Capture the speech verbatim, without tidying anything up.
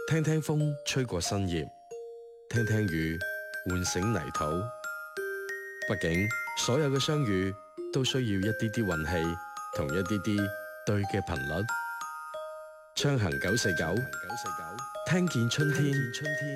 聽聽風吹過新葉，聽聽雨喚醒泥土。畢竟所有嘅相遇都需要一啲啲運氣同一啲啲對嘅頻率。昌行九四九，聽見春天。